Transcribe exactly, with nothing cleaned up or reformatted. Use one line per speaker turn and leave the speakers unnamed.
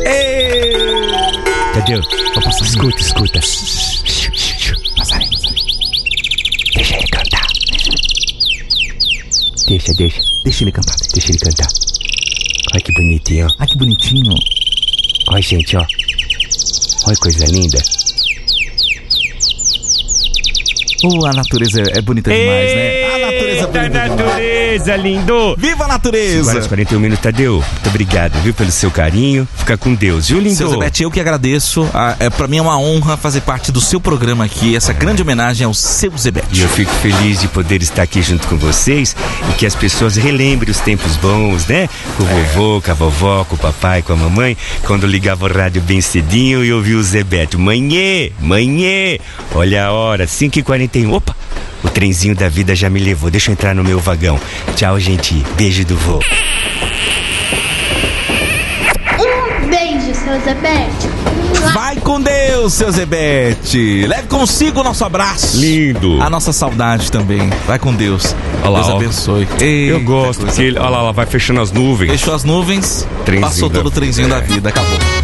Ei!
Tadeu, escuta, escuta.
Passarinho, passarinho.
Deixa ele cantar. Deixa, deixa.
Deixa ele cantar.
Deixa ele cantar. Olha que bonitinho, ó.
Ai, que bonitinho.
Olha, gente, ó. Olha que coisa linda.
Oh, a natureza é bonita demais, né? A natureza é bonita demais.
natureza, lindo.
Viva a natureza!
Agora os quarenta e um minutos, Tadeu. Muito obrigado, viu, pelo seu carinho. Fica com Deus, viu, lindo?
Seu Zebete, eu que agradeço. Ah, é, pra mim é uma honra fazer parte do seu programa aqui. Essa grande homenagem ao seu Zebete.
E eu fico feliz de poder estar aqui junto com vocês e que as pessoas relembrem os tempos bons, né? Com o vovô, com a vovó, com o papai, com a mamãe, quando ligava o rádio bem cedinho e ouvia o Zebete. Manhê, manhê, olha a hora, cinco e quarenta e um. Opa, o trenzinho da vida já me levou. Deixa eu entrar no meu vagão. Tchau, gente. Beijo do vô.
Um beijo, seu Zebete.
Vai com Deus, seu Zebete. Leve consigo o nosso abraço.
Lindo.
A nossa saudade também. Vai com Deus.
Olha lá,
Deus
ó.
abençoe.
Eu
Eita,
gosto,
coisa
porque ele, olha lá, ela vai fechando as nuvens.
Fechou as nuvens,
Trenzinho
passou
da
todo o trenzinho
vida.
da vida, acabou.